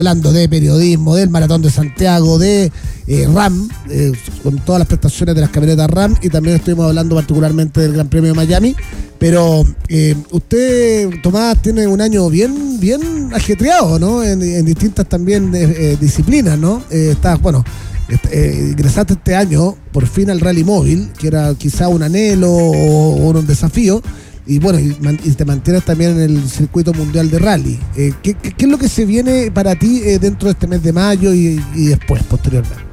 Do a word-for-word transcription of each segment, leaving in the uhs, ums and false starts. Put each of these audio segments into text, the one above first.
hablando de periodismo, del Maratón de Santiago, de eh, RAM, eh, con todas las prestaciones de las camionetas RAM, y también estuvimos hablando particularmente del Gran Premio de Miami. Pero eh, usted, Tomás, tiene un año bien bien ajetreado, ¿no? En, en distintas también eh, disciplinas, ¿no? Eh, está, bueno, eh, ingresaste este año por fin al Rally Móvil, que era quizá un anhelo o, o un desafío. Y bueno, y, man, y te mantienes también en el circuito mundial de rally. Eh, ¿qué, qué, ¿Qué es lo que se viene para ti eh, dentro de este mes de mayo y, y después, posteriormente?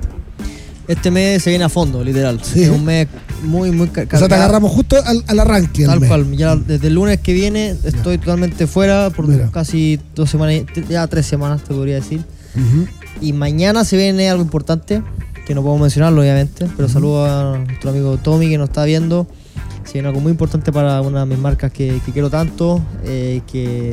Este mes se viene a fondo, literal. Sí. Es un mes muy, muy cargado. O sea, te agarramos justo al, al arranque. Tal cual. Ya desde el lunes que viene estoy ya. totalmente fuera por Mira. casi dos semanas, ya tres semanas te podría decir. Uh-huh. Y mañana se viene algo importante, que no puedo mencionarlo obviamente, pero uh-huh. saludo a nuestro amigo Tommy que nos está viendo. Se viene algo muy importante para una de mis marcas que, que quiero tanto, eh, que,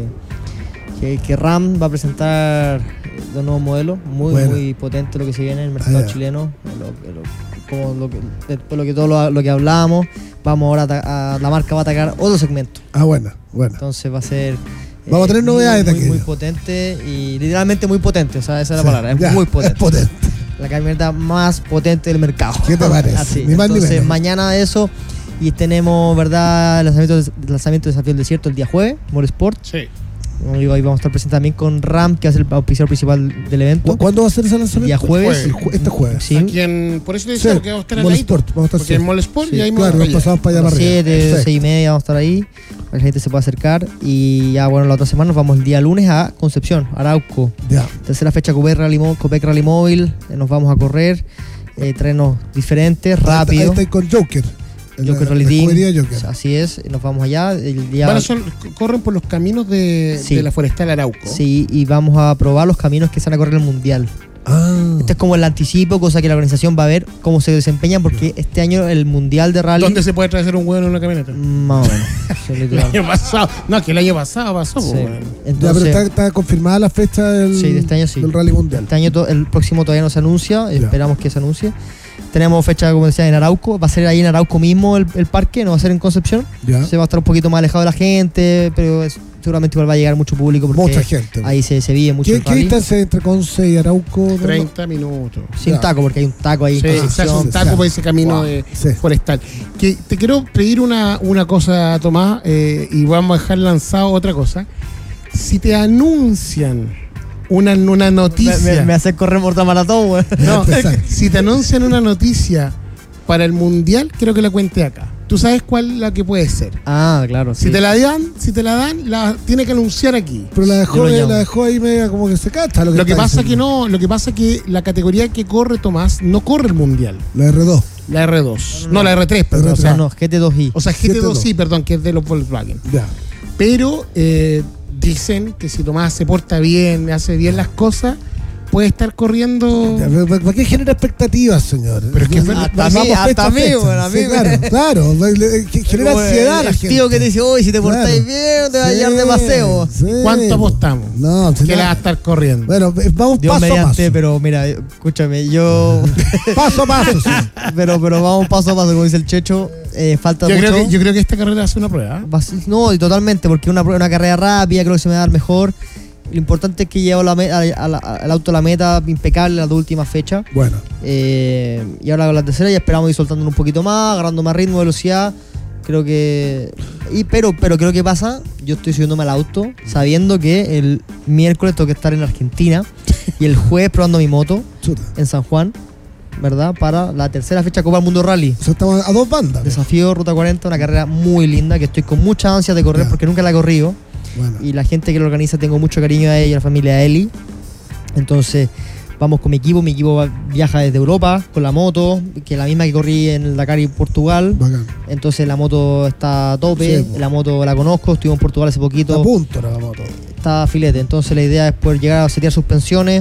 que, que RAM va a presentar dos nuevos modelos, muy bueno. muy potente lo que se viene en el mercado ah, chileno, lo, lo, como lo que, después lo que todo lo, lo que hablábamos, vamos ahora a, a, la marca va a atacar otro segmento. Ah, bueno, bueno. Entonces va a ser... Vamos eh, a tener novedades muy, de aquí. Muy potente y literalmente muy potente, o sea, esa es la sí, palabra, es ya, muy potente. Es potente. La camioneta más potente del mercado. ¿Qué te parece? Así. Ni más Entonces, ni menos. mañana eso. Y tenemos, ¿verdad?, el lanzamiento, el lanzamiento de Desafío del Desierto el día jueves, Motorsport. Sí. Ahí vamos a estar presentes también con RAM, que es el auspiciador principal del evento. ¿Cuándo va a ser ese lanzamiento? El día jueves. El jue- este jueves. Sí. Aquí en, por eso te decía, sí. porque vamos a estar en Motorsport, vamos a estar porque en Motorsport sí. y ahí claro, nos pasamos para allá para arriba. siete, seis y media vamos a estar ahí, para que la gente se pueda acercar. Y ya, bueno, la otra semana nos vamos el día lunes a Concepción, Arauco. Ya. Tercera fecha Copec Rally, Copec Rally Móvil, nos vamos a correr, eh, trenos diferentes, rápido. Ahí está con Joker. Joker Rally Team, así es, nos vamos allá. El día... Bueno, son, corren por los caminos de, sí. de la Forestal Arauco. Sí, y vamos a probar los caminos que se van a correr en el Mundial. Ah. Este es como el anticipo, cosa que la organización va a ver cómo se desempeñan, porque este año el Mundial de Rally... ¿Dónde se puede traer un huevo en una camioneta? Más o menos. El año pasado. No, que el año pasado pasó. Sí. Bueno. Entonces, ya, pero está, está confirmada la fecha del, sí, de este año, sí. del Rally Mundial. Este año, to, el próximo todavía no se anuncia, ya. Esperamos que se anuncie. Tenemos fecha, como decía, en Arauco. Va a ser ahí en Arauco mismo el, el parque, no va a ser en Concepción. Ya. Se va a estar un poquito más alejado de la gente, pero es, seguramente igual va a llegar mucho público. Porque mucha gente. Ahí se, se vive mucho. ¿Qué, ¿qué distancia entre Conce y Arauco? treinta minutos. Sin ya. taco, porque hay un taco ahí. Sí, se hace un taco por ese camino wow. de sí. forestal. Que te quiero pedir una, una cosa, Tomás, eh, y vamos a dejar lanzado otra cosa. Si te anuncian Una, una noticia. Me, me, me hace correr mortamaratón, güey. No, si te anuncian una noticia para el mundial, quiero que la cuente acá. Tú sabes cuál es la que puede ser. Ah, claro. Si sí. te la dan, si te la dan, la tiene que anunciar aquí. Pero la dejó, eh, la dejó ahí media como que se cacha. Lo que, lo que pasa diciendo. que no, lo que pasa es que la categoría que corre Tomás no corre el mundial. La R dos. La R dos. No, no, no la R tres, perdón. O sea, no, G T dos i. O sea, G T dos i, perdón, que es de los Volkswagen. Ya. Pero eh, dicen que si Tomás se porta bien, hace bien las cosas, puede estar corriendo. ¿Para qué genera expectativas, señor? Pero es que hasta a mí, hasta a mí, bueno, a mí sí, claro, claro, genera como ansiedad el, la el gente. tío que te dice, uy, si te portáis claro. bien, te vas sí, a llevar de paseo. Sí. ¿Cuánto apostamos? No, que le va a estar corriendo. Bueno, vamos Dios paso mediante, a paso. Pero mira, escúchame, yo paso a paso, sí. pero, pero vamos paso a paso, como dice el Checho. Eh, falta yo mucho. Creo que, yo creo que esta carrera hace una prueba. ¿eh? No, y totalmente, porque una, una carrera rápida, creo que se me va a dar mejor. Lo importante es que llevo la me- a la, a al auto a la meta impecable las dos últimas fechas. Bueno. Eh, y ahora con la tercera ya esperamos ir soltando un poquito más, agarrando más ritmo, velocidad. Creo que... Y, pero, pero creo que pasa, yo estoy subiéndome al auto sabiendo que el miércoles tengo que estar en Argentina y el jueves probando mi moto Chuta. en San Juan, ¿verdad? Para la tercera fecha Copa del Mundo Rally. O sea, estamos a dos bandas. Desafío Ruta cuarenta, una carrera muy linda que estoy con muchas ansias de correr yeah. porque nunca la he corrido. Bueno. Y la gente que lo organiza tengo mucho cariño a ella, a la familia Eli. Entonces vamos con mi equipo, mi equipo viaja desde Europa con la moto, que es la misma que corrí en el Dakar y Portugal. Bacán. Entonces la moto está a tope, sí, la moto la conozco, estuve en Portugal hace poquito. Está a punto la moto. Está filete, entonces la idea es poder llegar a setear suspensiones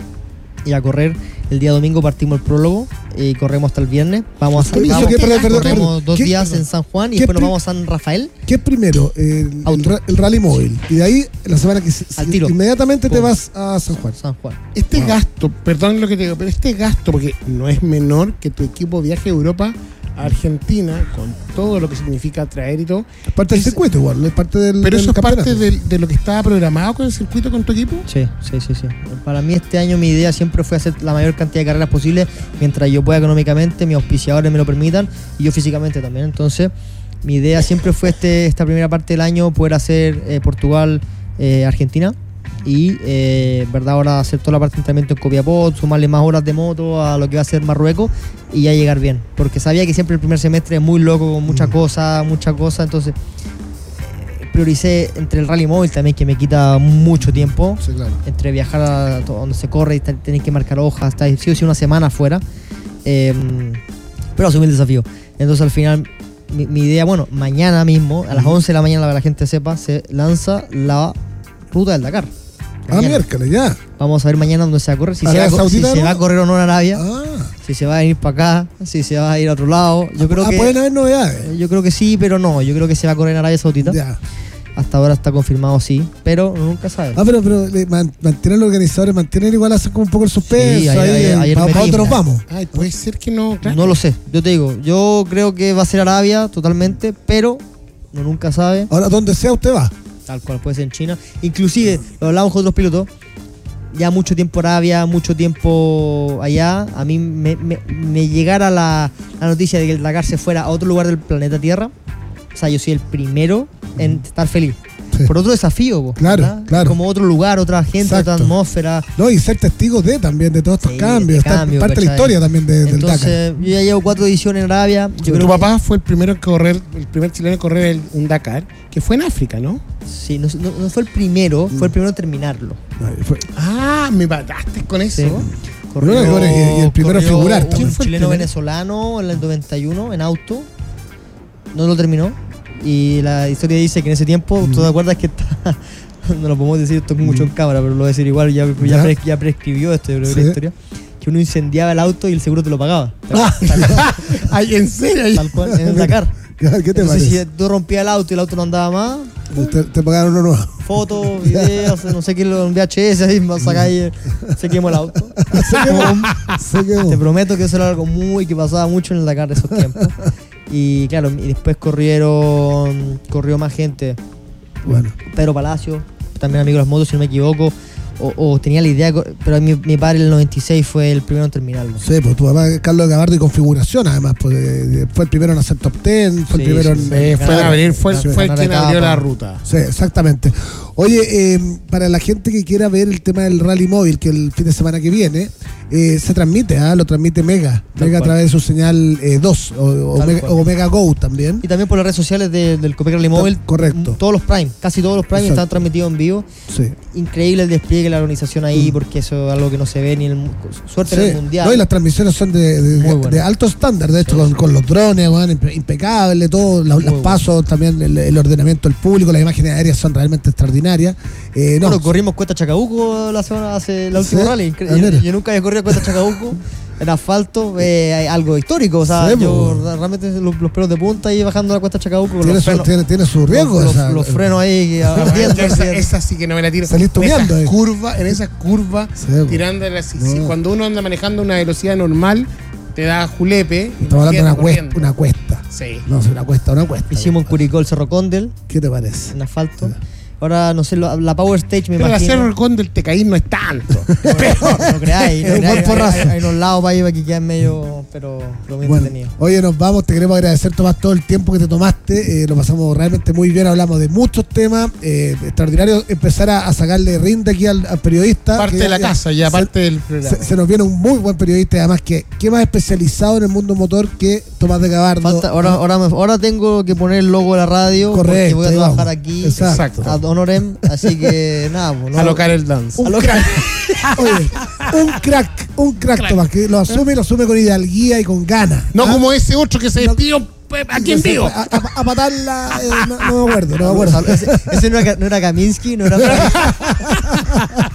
y a correr. El día domingo partimos el prólogo y corremos hasta el viernes. Vamos a vamos, que, perdón, corremos perdón, dos ¿qué, días perdón, en San Juan y después nos vamos a San Rafael. ¿Qué es primero? El, el, el Rally Móvil. Y de ahí, la semana que al tiro. Inmediatamente Pum. te vas a San Juan. San Juan. Este wow. gasto, perdón lo que te digo, pero este gasto, porque no es menor que tu equipo viaje a Europa a Argentina, con todo lo que significa traer y todo. Es parte del es, circuito igual, es parte del Pero del eso es campeonato. parte de, de lo que estaba programado con el circuito, con tu equipo. Sí, sí, sí, sí. Para mí este año mi idea siempre fue hacer la mayor cantidad de carreras posible mientras yo pueda económicamente, mis auspiciadores me lo permitan y yo físicamente también. Entonces, mi idea siempre fue este, esta primera parte del año poder hacer eh, Portugal, eh, Argentina. Y, eh, verdad, ahora hacer toda la parte de entrenamiento en Copiapó, sumarle más horas de moto a lo que va a ser Marruecos y ya llegar bien. Porque sabía que siempre el primer semestre es muy loco, con muchas cosas, muchas cosas. Entonces, eh, prioricé entre el rally móvil también, que me quita mucho tiempo. Sí, claro. Entre viajar a donde se corre y tenéis que marcar hojas, está sí o sí una semana afuera. Eh, pero asumí el desafío. Entonces, al final, mi, mi idea, bueno, mañana mismo, a las once de la mañana, para que la gente sepa, se lanza la ruta del Dakar. Ah, miércoles, ya. Vamos a ver mañana dónde se va a correr. Si, se va, ¿Arabia a, co- si Saudita, se no? va a correr o no en Arabia. Ah. Si se va a ir para acá. Si se va a ir a otro lado. Yo creo ah, que pueden haber novedades. yo creo que sí, pero no. Yo creo que se va a correr en Arabia Saudita. Ya. Hasta ahora está confirmado sí, pero uno nunca sabe. Ah, pero, pero le man- mantienen los organizadores, mantienen igual hacer como un poco el suspenso. Sí, ahí, ayer- en- ayer ¿para me para dónde nos timbra. vamos? Ay, puede ser que no, claro. No lo sé. Yo te digo, yo creo que va a ser Arabia totalmente, pero uno nunca sabe. Ahora, donde sea usted va. Tal cual puede ser en China. Inclusive, lo hablamos con otros pilotos. Ya mucho tiempo Arabia, mucho tiempo allá. A mí me, me, me llegara la, la noticia de que el Dakar se fuera a otro lugar del planeta Tierra. O sea, yo soy el primero en estar feliz. Sí. Por otro desafío, po, Claro, ¿verdad? claro. Como otro lugar, otra gente, Exacto. otra atmósfera. No, y ser testigos de también, de todos estos Sí, cambios. de Estar cambio, parte de la ¿cachai? historia también de- del Dakar. Entonces, yo ya llevo cuatro ediciones en Arabia. Yo tu creo papá fue el primero en correr, el primer chileno en correr el, un Dakar, que fue en África, ¿no? que, sí, no, no- no fue el primero, fue el primero en terminarlo. Ay, fue- Ah, me mataste con eso. Sí. Bueno, y- y el primero corrió figurar un también. ¿Quién fue el chileno primero? venezolano en el noventa y uno en auto. No lo terminó. Y la historia dice que en ese tiempo, ¿tú te acuerdas que está? No lo podemos decir esto mucho en cámara, pero lo voy a decir igual, ya, ya, ¿Ya? pres- ya prescribió esto, yo creo que Sí. la historia. Que uno incendiaba el auto y el seguro te lo pagaba. Ay, en serio. Tal cual, en el Dakar. ¿Qué te Entonces, parece? si tú rompías el auto y el auto no andaba más, Te, te pagaron uno nuevo. fotos, videos, no sé qué, en V H S, ahí sacáis, se quemó el auto. Se quedó. Te prometo que eso era algo muy que pasaba mucho en el Dakar de esos tiempos. Y claro, y después corrieron, corrió más gente. Bueno. Pedro Palacio, también amigo de las motos, si no me equivoco. O, o tenía la idea, pero mi, mi padre en el noventa y seis fue el primero en terminarlo. Sí, pues tu papá, Carlos Gabardo, y configuración además. Pues, eh, fue el primero en hacer top diez, fue Sí, el primero sí, en. Sí, fue, Ganar- a abrir, fue, ganar- fue el ganar quien abrió etapa. la ruta. Sí, exactamente. Oye, eh, para la gente que quiera ver el tema del rally móvil, que el fin de semana que viene, eh, se transmite, ¿ah? Lo transmite Mega. Tal Mega a cual. través de su señal eh, dos o, o Tal Mega, cual. o Mega Go también. Y también por las redes sociales de- del Copec Rally Móvil. correcto. Todos los Prime, casi todos los Prime Exacto. están transmitidos en vivo. Sí. Increíble el despliegue de la organización ahí, Mm. porque eso es algo que no se ve ni en el mu- suerte Sí. en el mundial. No, y las transmisiones son de, de- Muy de- buenas. de alto estándar, de hecho, Sí, con, sí. con los drones, bueno, impe- impecable, todo, la- Muy los bueno. pasos, también el, el ordenamiento del público, las imágenes aéreas son realmente extraordinarias. Eh, no, Bueno, corrimos Cuesta Chacabuco la semana hace la última Sí. rally. Incre- Ah, mira. Yo, yo nunca había corrido Cuesta Chacabuco en asfalto, eh, hay algo histórico. O sea, Sí, yo po. realmente los, los pelos de punta ahí bajando la Cuesta Chacabuco con tiene, los su, frenos, tiene, tiene su riesgo. los, esa- los frenos ahí que ardiendo, esa, así. esa sí que no me la tiro. Salís en tuneando, esas eh. curvas, en esas curvas, Sí, po. tirándola así. No. Sí, cuando uno anda manejando una velocidad normal, te da julepe. Estamos hablando de una cuesta, corriendo. una cuesta. Sí. No, es una cuesta, una cuesta. Hicimos en Curicó el Cerro Condel, ¿Qué te parece? en asfalto. Ahora, no sé, lo- la Power Stage me Pero la imagino. Cerro Condel te caí no es tanto. No, no creáis, no Es un buen creáis, hay, porrazo. hay- hay unos lados para ir que quedan medio, pero lo muy Bueno, entretenido. oye, nos vamos, te queremos agradecer, Tomás, todo el tiempo que te tomaste, eh, lo pasamos realmente muy bien, hablamos de muchos temas, eh, extraordinario empezar a, a sacarle rinde aquí al, al periodista. Parte que de la ya- casa, ya se- parte del programa. Se, se nos viene un muy buen periodista, y además que, ¿qué más especializado en el mundo motor que Tomás de Gabardo? Falta- ahora, ahora, me- ahora tengo que poner el logo de la radio porque Correcto, voy a ahí trabajar vamos. aquí Exacto. ad honorem, así que nada, pues, no, Alocar el dance. Un crack. Oye, un crack, un crack, Tomás, que lo asume y lo asume con hidalguía y con ganas. No ¿ah? como ese otro que se despidió pe- aquí en Que se vivo. fue A, a, a patarla, eh, no, no me acuerdo, no me acuerdo. ese, ese no, era, no era Kaminsky, no era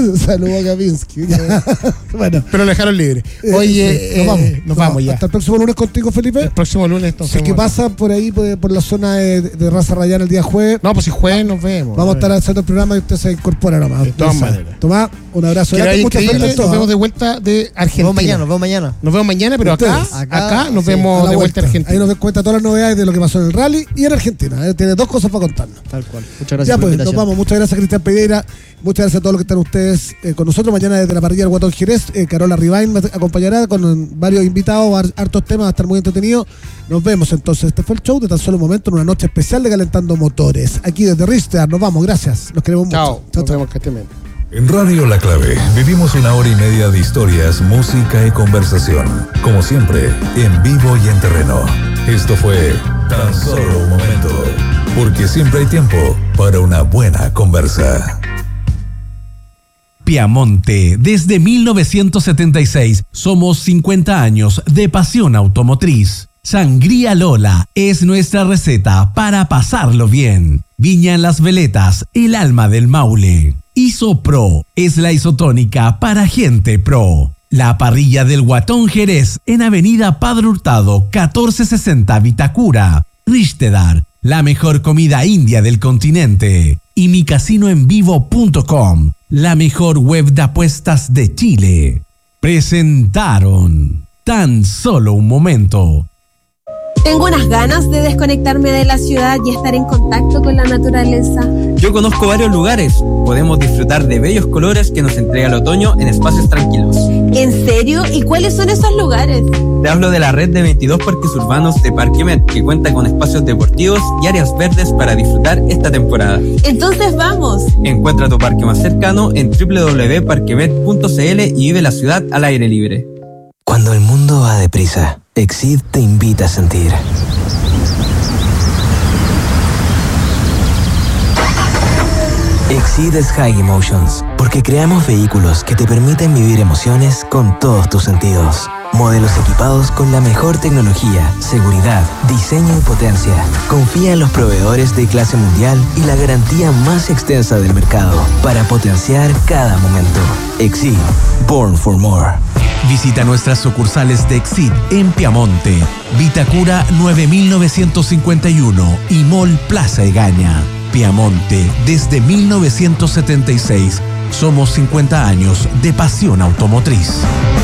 Saludos a Kapinski. Bueno. Pero lo dejaron libre. Oye, eh, nos vamos, eh, nos vamos ya. Hasta el próximo lunes contigo, Felipe. El próximo lunes. Si es que pasa por ahí, por, por la zona de, de Raza Rayana el día jueves. No, pues si jueves nos vemos. Vamos a estar haciendo el programa y usted se incorpora nomás. De todas maneras. Tomás, un abrazo. Muchas gracias. Nos vemos de vuelta de Argentina. Nos vemos mañana, nos vemos mañana. Nos vemos mañana, pero acá, acá, acá nos sí, vemos de vuelta a Argentina. Ahí nos cuenta todas las novedades de lo que pasó en el rally y en Argentina. ¿eh? Tiene dos cosas para contarnos. Tal cual. Muchas gracias ya por pues, la invitación. nos vamos. Muchas gracias, Cristian Pereira. Muchas gracias a todos los que están ustedes eh, con nosotros. Mañana desde la parrilla del Guatón Jerez, eh, Carola Rivain me acompañará con varios invitados, hartos temas, va a estar muy entretenido. Nos vemos entonces. Este fue el show de Tan Solo un Momento en una noche especial de Calentando Motores. Aquí desde Rister. Nos vamos. Gracias. Los queremos chao. mucho. Chao. Nos vemos, que estén bien. En Radio La Clave vivimos una hora y media de historias, música y conversación. Como siempre, en vivo y en terreno. Esto fue Tan Solo un Momento. Porque siempre hay tiempo para una buena conversa. Piamonte, desde mil novecientos setenta y seis, somos cincuenta años de pasión automotriz. Sangría Lola es nuestra receta para pasarlo bien. Viña en las Veletas, el alma del Maule. Isopro es la isotónica para gente pro. La parrilla del Guatón Jerez en Avenida Padre Hurtado, catorce sesenta Vitacura. Rishtedar, la mejor comida india del continente. Y mi casino en vivo punto com, la mejor web de apuestas de Chile. Presentaron Tan Solo un Momento. Tengo unas ganas de desconectarme de la ciudad y estar en contacto con la naturaleza. Yo conozco varios lugares. Podemos disfrutar de bellos colores que nos entrega el otoño en espacios tranquilos. ¿En serio? ¿Y cuáles son esos lugares? Te hablo de la red de veintidós parques urbanos de Parquemet, que cuenta con espacios deportivos y áreas verdes para disfrutar esta temporada. Entonces vamos. Encuentra tu parque más cercano en doble u doble u doble u punto parquemet punto c l y vive la ciudad al aire libre. Cuando el mundo va deprisa, Exid te invita a sentir. Exid es High Emotions, porque creamos vehículos que te permiten vivir emociones con todos tus sentidos. Modelos equipados con la mejor tecnología, seguridad, diseño y potencia. Confía en los proveedores de clase mundial y la garantía más extensa del mercado para potenciar cada momento. Exid, born for more. Visita nuestras sucursales de Exid en Piamonte, Vitacura nueve mil novecientos cincuenta y uno y Mall Plaza Egaña. Piamonte, desde mil novecientos setenta y seis, somos cincuenta años de pasión automotriz.